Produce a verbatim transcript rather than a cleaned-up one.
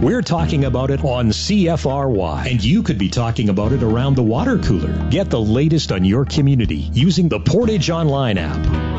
We're talking about it on C F R Y, and you could be talking about it around the water cooler. Get the latest on your community using the Portage Online app.